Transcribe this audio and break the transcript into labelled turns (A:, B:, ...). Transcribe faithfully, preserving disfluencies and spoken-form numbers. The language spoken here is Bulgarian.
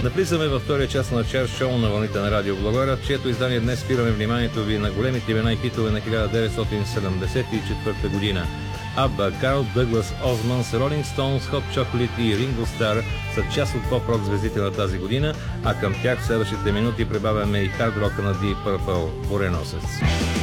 A: Навлизаме във втория част на Чар Шоу на вълните на Радио Благоевград, чието издание днес спираме вниманието ви на големите имена и хитове на хиляда деветстотин седемдесет и четвърта година. Абба, Карл Дъглас Османс, Ролинг Стоунс, Хот Чоколит и Ринго Стар са част от поп-рок звездите на тази година, а към тях в следващите минути прибавяме и хард рока на Deep Purple, Буреносец.